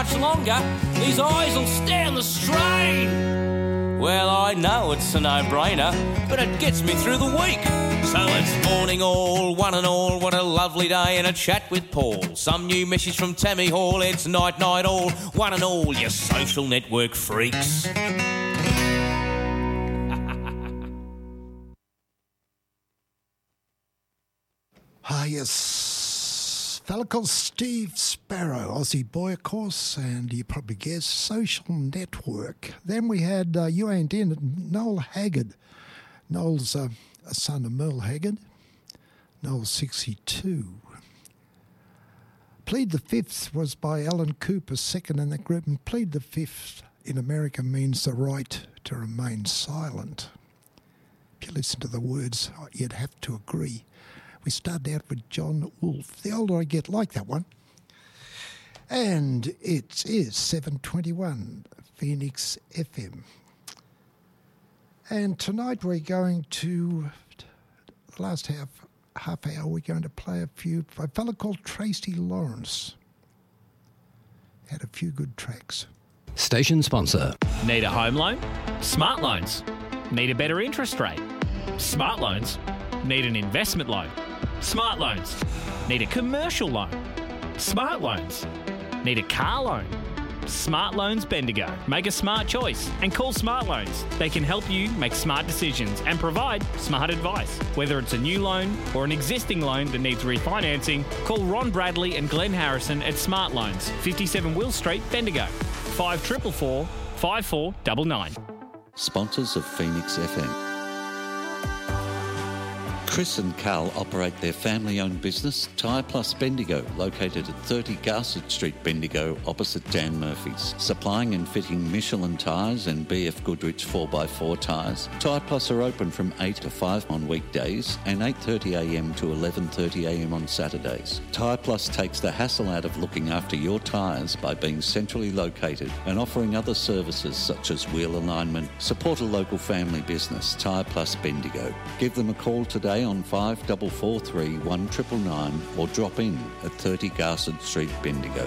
much longer, these eyes will stand the strain. Well, I know it's a no-brainer, but it gets me through the week. So it's morning all, one and all, what a lovely day and a chat with Paul. Some new message from Tammy Hall, it's night all, one and all, you social network freaks. Yes, fella called Steve Sparrow, Aussie boy, of course, and you probably guessed Social Network. Then we had UAND and Noel Haggard. Noel's a son of Merle Haggard. Noel's 62. Plead the Fifth was by Alan Cooper, second in that group, and Plead the Fifth in America means the right to remain silent. If you listen to the words, you'd have to agree. We started out with John Wolfe. The older I get, like that one. And it is 7:21, Phoenix FM. And tonight we're going to, the last half hour, we're going to play a fella called Tracy Lawrence. Had a few good tracks. Station sponsor. Need a home loan? Smart Loans. Need a better interest rate? Smart Loans. Need an investment loan? Smart Loans. Need a commercial loan? Smart Loans. Need a car loan? Smart Loans Bendigo. Make a smart choice and call Smart Loans. They can help you make smart decisions and provide smart advice. Whether it's a new loan or an existing loan that needs refinancing, call Ron Bradley and Glenn Harrison at Smart Loans, 57 Will Street, Bendigo. 5444 5499. Sponsors of Phoenix FM. Chris and Carl operate their family-owned business, Tyre Plus Bendigo, located at 30 Garsett Street, Bendigo, opposite Dan Murphy's. Supplying and fitting Michelin tyres and BF Goodrich 4x4 tyres. Tyre Plus are open from 8 to 5 on weekdays and 8:30am to 11:30am on Saturdays. Tyre Plus takes the hassle out of looking after your tyres by being centrally located and offering other services such as wheel alignment. Support a local family business, Tyre Plus Bendigo. Give them a call today on 5443 1999 or drop in at 30 Garsett Street, Bendigo.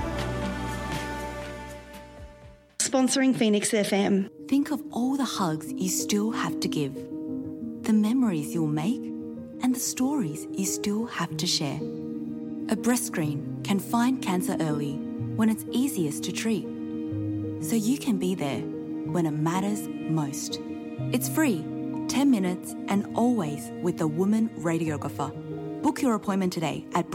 Sponsoring Phoenix FM. Think of all the hugs you still have to give, the memories you'll make, and the stories you still have to share. A breast screen can find cancer early when it's easiest to treat, so you can be there when it matters most. It's free, 10 minutes, and always with a woman radiographer. Book your appointment today at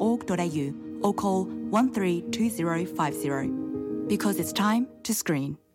breastscreen.org.au or call 132050 because it's time to screen.